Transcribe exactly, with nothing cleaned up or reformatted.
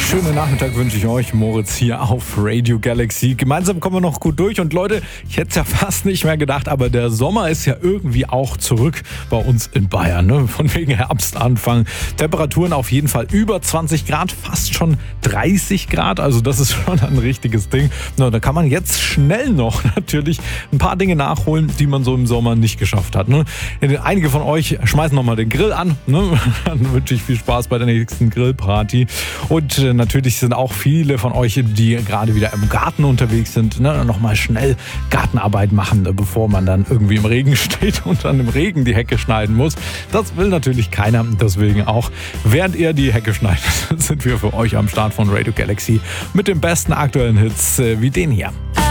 Schönen Nachmittag wünsche ich euch, Moritz hier auf Radio Galaxy. Gemeinsam kommen wir noch gut durch und Leute, ich hätte es ja fast nicht mehr gedacht, aber der Sommer ist ja irgendwie auch zurück bei uns in Bayern, ne? Von wegen Herbstanfang. Temperaturen auf jeden Fall über zwanzig Grad, fast schon dreißig Grad, also das ist schon ein richtiges Ding. Na, da kann man jetzt schnell noch natürlich ein paar Dinge nachholen, die man so im Sommer nicht geschafft hat, ne? Einige von euch schmeißen nochmal den Grill an, ne? Dann wünsche ich viel Spaß bei der nächsten Grillparty. Und äh, natürlich sind auch viele von euch, die gerade wieder im Garten unterwegs sind, ne, nochmal schnell Gartenarbeit machen, bevor man dann irgendwie im Regen steht und dann im Regen die Hecke schneiden muss. Das will natürlich keiner, deswegen auch, während ihr die Hecke schneidet, sind wir für euch am Start von Radio Galaxy mit den besten aktuellen Hits äh, wie den hier.